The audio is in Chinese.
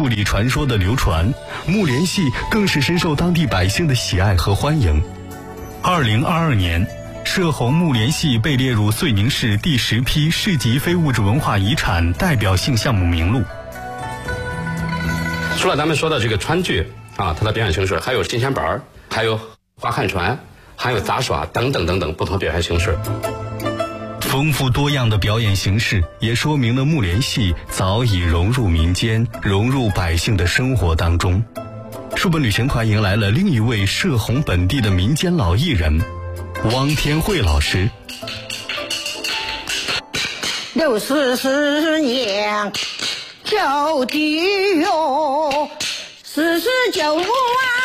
故里传说的流传，木莲戏更是深受当地百姓的喜爱和欢迎。2022年，射洪木莲戏被列入遂宁市第10批市级非物质文化遗产代表性项目名录。 除了咱们说的这个川剧啊，它的表演形式还有金线板，还有划旱船，还有杂耍等等等等不同表演形式。 丰富多样的表演形式也说明了木莲戏早已融入民间，融入百姓的生活当中。书本旅行团迎来了另一位射洪本地的民间老艺人汪天惠老师。 64年9地哟，49不啊。